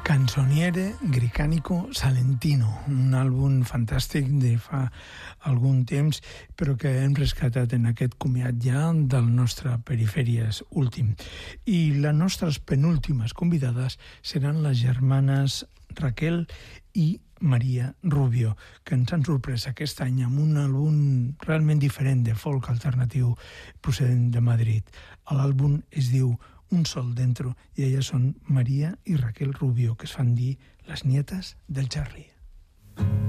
Canzoniere Gricanico Salentino, un àlbum fantàstic de fa algun temps, però que hem rescatat en aquest comiat ja del nostre Perifèries últim. I les nostres penúltimes convidades seran les germanes Raquel i Maria Rubio, que ens han sorprès aquest any amb un àlbum realment diferent de folk alternatiu procedent de Madrid. L'àlbum es diu Un sol dentro, y ellas son María y Raquel Rubio, que es fan dir las nietas del Charlie.